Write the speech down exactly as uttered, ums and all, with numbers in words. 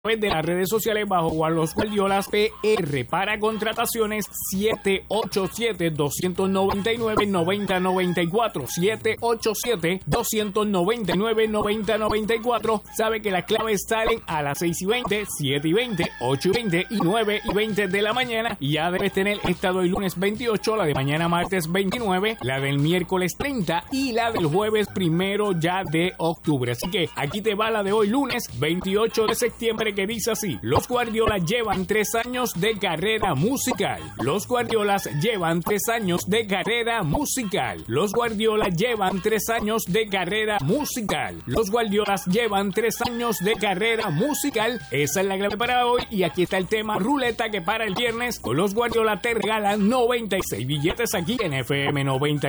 de las redes sociales bajo Juan Los Guardiolas P R. Para contrataciones siete ocho siete, dos nueve nueve, nueve cero nueve cuatro, siete ocho siete, dos nueve nueve, nueve cero nueve cuatro. Sabe que las claves salen a las seis y veinte, siete y veinte, ocho y veinte y nueve y veinte de la mañana, y ya debes tener esta de hoy lunes veintiocho, la de mañana martes veintinueve, la del miércoles treinta y la del jueves primero ya de octubre. Así que aquí te va la de hoy lunes veintiocho de septiembre, que dice así: los Guardiolas llevan tres años de carrera musical. Los Guardiolas llevan tres años de carrera musical. Los Guardiolas llevan tres años de carrera musical. Los Guardiolas llevan tres años de carrera musical. Esa es la clave para hoy, y aquí está el tema ruleta, que para el viernes con los Guardiolas te regalan noventa y seis billetes aquí en F M noventa